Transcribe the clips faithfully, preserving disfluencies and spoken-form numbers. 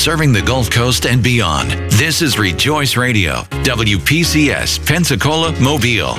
serving the Gulf Coast and beyond. This is Rejoice Radio, W P C S, Pensacola, Mobile.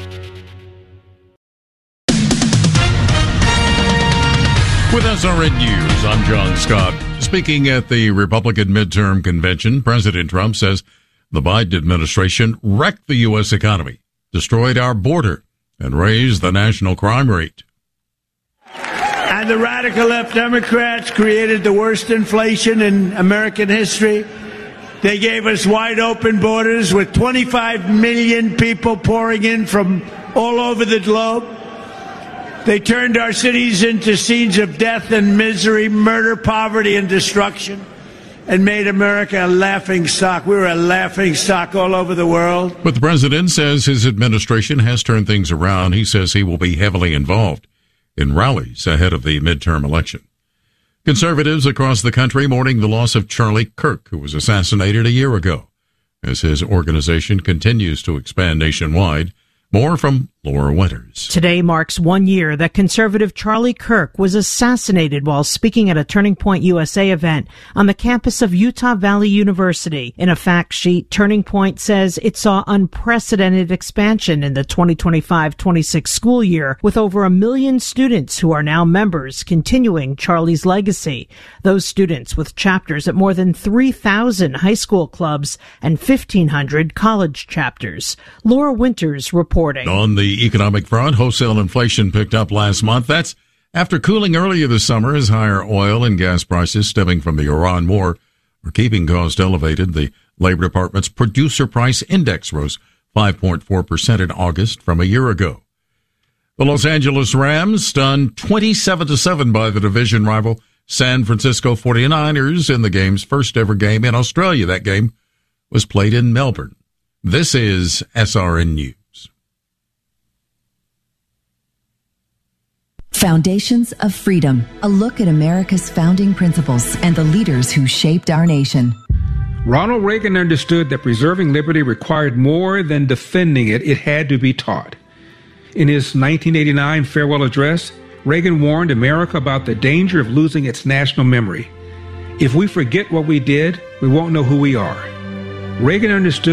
With S R N News, I'm John Scott. Speaking at the Republican midterm convention, President Trump says the Biden administration wrecked the U S economy, destroyed our border, and raised the national crime rate. And the radical left Democrats created the worst inflation in American history. They gave us wide open borders with twenty-five million people pouring in from all over the globe. They turned our cities into scenes of death and misery, murder, poverty, and destruction, and made America a laughing stock. We were a laughing stock all over the world. But the president says his administration has turned things around. He says he will be heavily involved in rallies ahead of the midterm election. Conservatives across the country mourning the loss of Charlie Kirk, who was assassinated a year ago, as his organization continues to expand nationwide. More from Laura Winters. Today marks one year that conservative Charlie Kirk was assassinated while speaking at a Turning Point U S A event on the campus of Utah Valley University. In a fact sheet, Turning Point says it saw unprecedented expansion in the twenty twenty-five twenty-six school year, with over a million students who are now members continuing Charlie's legacy. Those students with chapters at more than three thousand high school clubs and fifteen hundred college chapters. Laura Winters reporting. On the economic front, wholesale inflation picked up last month. That's after cooling earlier this summer as higher oil and gas prices stemming from the Iran war are keeping costs elevated. The Labor Department's Producer Price Index rose five point four percent in August from a year ago. The Los Angeles Rams stunned twenty-seven to seven by the division rival San Francisco forty-niners in the game's first ever game in Australia. That game was played in Melbourne. This is S R N News. Foundations of Freedom, a look at America's founding principles and the leaders who shaped our nation. Ronald Reagan understood that preserving liberty required more than defending it, it had to be taught. In his nineteen eighty-nine farewell address, Reagan warned America about the danger of losing its national memory. If we forget what we did, we won't know who we are. Reagan understood